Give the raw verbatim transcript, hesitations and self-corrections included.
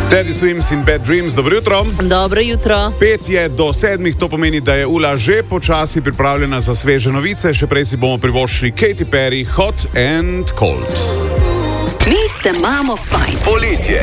Teddy Swims in Bad Dreams, dobro jutro. Dobro jutro. Pet je do sedmih, to pomeni, da je Ula že počasi pripravljena za sveže novice. Še prej si bomo privoščili Katy Perry, Hot and Cold. Mi se imamo fajn. Poletje.